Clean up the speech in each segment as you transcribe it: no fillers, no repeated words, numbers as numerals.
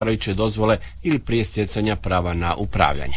dozvole ili prije stjecanja prava na upravljanje.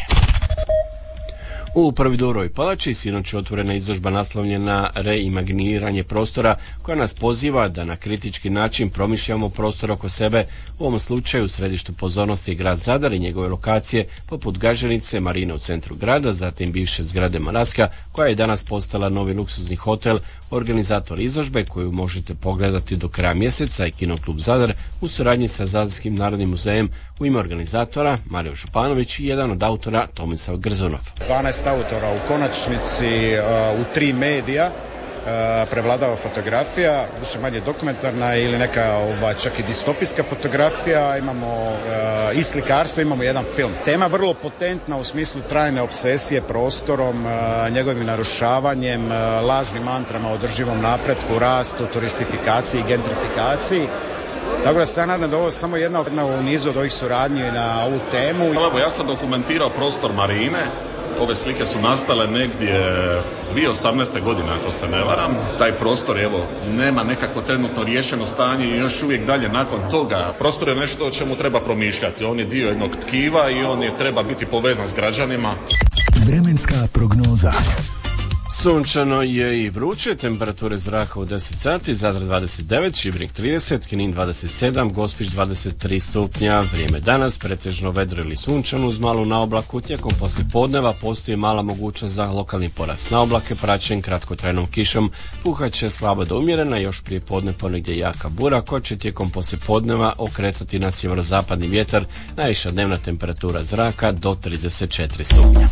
U Prvi Durovoj palači sinoć je otvorena izložba naslovljena reimaginiranje prostora, koja nas poziva da na kritički način promišljamo prostor oko sebe. U ovom slučaju u središtu pozornosti je grad Zadar i njegove lokacije poput Gaženice, Marine u centru grada, zatim bivše zgrade Maraska, koja je danas postala novi luksuzni hotel. Organizator izložbe, koju možete pogledati do kraja mjeseca, je Kinoklub Zadar u suradnji sa Zadarskim narodnim muzejem. U ime organizatora Mario Županović i jedan od autora Tomislav Grzunov. 12 autora u konačnici u 3 medija prevladava fotografija, više manje dokumentarna ili neka čak i distopijska fotografija, imamo i slikarstvo, imamo jedan film. Tema vrlo potentna u smislu trajne obsesije prostorom, njegovim narušavanjem, lažnim mantrama o održivom napretku, rastu, turistifikaciji, gentrifikaciji. Tako da se nadam da ovo je samo jedna u nizu od ovih suradnji na ovu temu. Evo, ja sam dokumentirao prostor Marine. Ove slike su nastale negdje 2018. godine, ako se ne varam. Taj prostor, evo, nema nekako trenutno riješeno stanje i još uvijek dalje nakon toga. Prostor je nešto o čemu treba promišljati. On je dio jednog tkiva i on je treba biti povezan s građanima. Vremenska prognoza. Sunčano je i vruće, temperature zraka u 10 sati, Zadar 29, Šibenik 30, Knin 27, Gospić 23 stupnja. Vrijeme danas pretežno vedro ili sunčano uz malu naoblaku. Tijekom poslijepodneva postoji mala mogućnost za lokalni porast naoblake praćen kratkotrajnom kišom. Puhaće slabo do umjerena, još prije podne ponegdje jaka bura koja će tijekom poslijepodneva okretati na sjeverozapadni vjetar. Najviša dnevna temperatura zraka do 34 stupnja.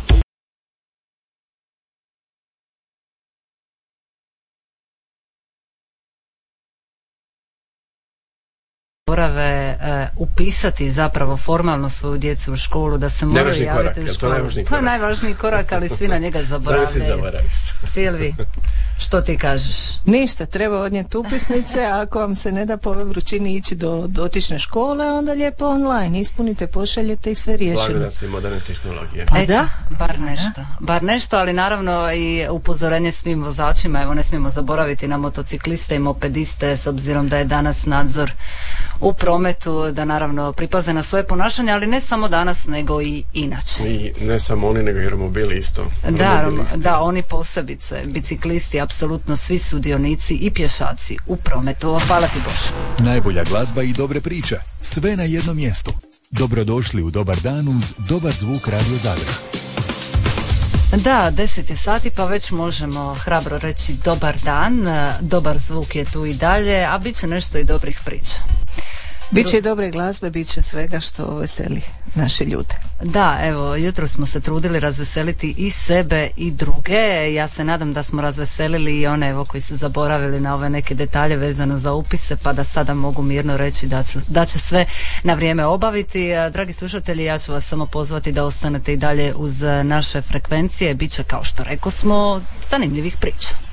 Upisati zapravo formalno svoju djecu u školu, da se moraju javiti u školu. To je najvažniji korak, ali svi na njega zaboravljaju. Silvi, što ti kažeš? Ništa, treba odnijeti upisnice, a ako vam se ne da po ovoj vrućini ići do dotične škole, onda lijepo online ispunite, pošaljete i sve riješeno. Blagodati moderne tehnologije. Da, bar nešto, ali naravno i upozorenje svim vozačima, evo ne smijemo zaboraviti na motocikliste i mopediste, s obzirom da je danas nadzor u prometu, da naravno pripaze na svoje ponašanje, ali ne samo danas, nego i inače. I ne samo oni, nego i romobili isto. Da, oni posebice, biciklisti, apsolutno svi sudionici i pješaci u prometu. Hvala ti Bože. Najbolja glazba i dobre priče, sve na jednom mjestu. Dobrodošli u Dobar dan uz Dobar zvuk Radio Zadar. Da, 10 je sati pa već možemo hrabro reći dobar dan, dobar zvuk je tu i dalje, a bit će nešto i dobrih priča. Biće i dobre glazbe, bit će svega što veseli naše ljude. Da, evo, jutro smo se trudili razveseliti i sebe i druge. Ja se nadam da smo razveselili i one evo koji su zaboravili na ove neke detalje vezano za upise, pa da sada mogu mirno reći da će sve na vrijeme obaviti. Dragi slušatelji, ja ću vas samo pozvati da ostanete i dalje uz naše frekvencije. Biće, kao što rekosmo, zanimljivih priča.